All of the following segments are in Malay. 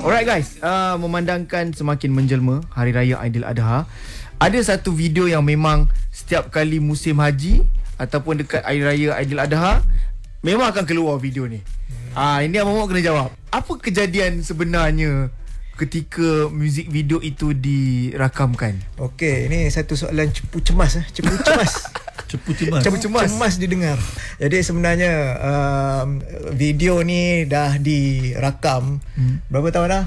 Alright guys, memandangkan semakin menjelma Hari Raya Aidiladha, ada satu video yang memang setiap kali musim haji ataupun dekat Hari Raya Aidiladha memang akan keluar video ni. Ini Abang Mok kena jawab. Apa kejadian sebenarnya ketika muzik video itu dirakamkan? Okey, ini satu soalan cepu cemas. Cemas didengar. Jadi sebenarnya video ni dah dirakam berapa tahun dah?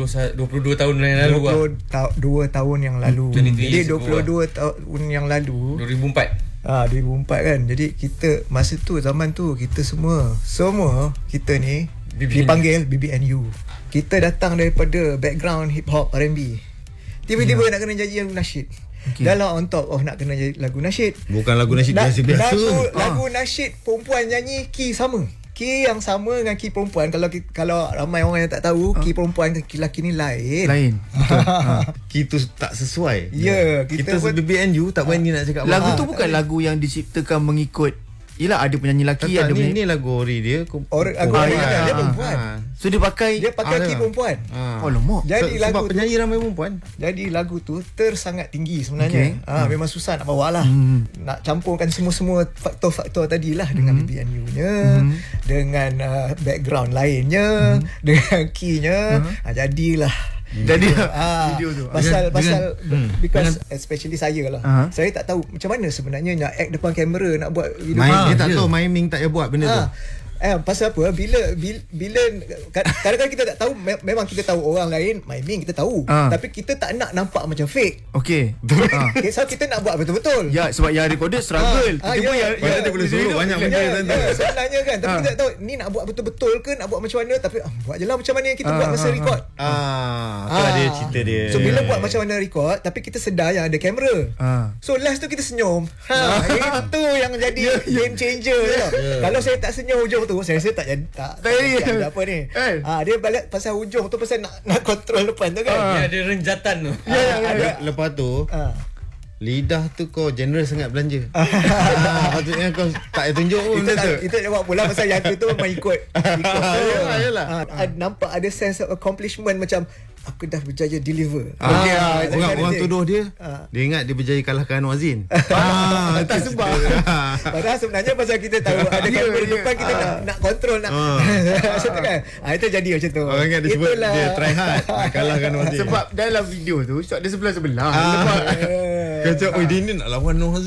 22 tahun yang lalu. 22 tahun yang lalu. Jadi 22 tahun yang lalu, 2004. 2004 kan. Jadi kita masa tu, zaman tu kita semua kita ni dipanggil BBNU. Kita datang daripada background hip hop R&B. Tiba-tiba nak kena jadi lagu nasyid. Dah lah on top nak kena jadi lagu nasyid. Bukan lagu nasyid biasa-biasa. Lagu nasyid perempuan nyanyi key sama. Key yang sama dengan key perempuan. Kalau ramai orang yang tak tahu, key perempuan dan key lelaki ni lain. Betul. Key tu tak sesuai. Ya, kita BBNU tak berani nak cakap. Lagu tu bukan lagu yang diciptakan mengikut. Yelah, ada penyanyi lelaki, ada ni lagu ori dia. Dia perempuan. So dia pakai key perempuan. Oh lemak. Jadi lagu sebab penyanyi ramai perempuan. Jadi lagu tu sangat tinggi sebenarnya. Memang susah nak bawa lah. Nak campurkan semua faktor-faktor tadilah dengan BBNU-nya, dengan background lainnya, dengan key-nya. Jadilah. Jadi video tu pasal because especially saya lah, saya tak tahu macam mana sebenarnya nak act depan kamera, nak buat video. Dia tak tahu miming tak payah buat benda tu. Pasal apa? Bila kadang-kadang kita tak tahu. Memang kita tahu orang lain miming, kita tahu, tapi kita tak nak nampak macam fake. Okey. So kita nak buat betul-betul. Ya, sebab yang recorded struggle. Dia boleh suruh banyak benda sebenarnya kan. Tapi kita tak tahu ni nak buat betul-betul ke, nak buat macam mana. Tapi buat je lah macam mana yang kita buat masa record. Tu ada cerita dia. So bila buat macam mana record, tapi kita sedar yang ada kamera. So last tu kita senyum. Itu yang jadi game changer. Kalau saya tak senyum hujung tu, saya rasa tak ada apa ni. Dia balik pasal hujung tu, pasal nak kontrol depan tu kan. Dia ada renjatan tu. Lepas tu lidah tu kau generous sangat belanja. Patutnya kau tak payah tunjuk pun benda tu. Kita tak buat pula pasal yang tu memang ikut. Yalah. Nampak ada sense of accomplishment, macam aku dah berjaya deliver. Orang tuduh dia ingat dia berjaya kalahkan Anwar Zain. Tak sebab. Padahal sebenarnya pasal kita tahu ada kamera depan, kita nak kontrol, nak macam tu kan. Itu jadi macam tu. Orang ingat dia sebut dia try hard nak kalahkan Anwar Zain. Sebab dalam video tu shot dia sebelah-sebelah. Kacau, dia ni nak lawan Anwar Zain.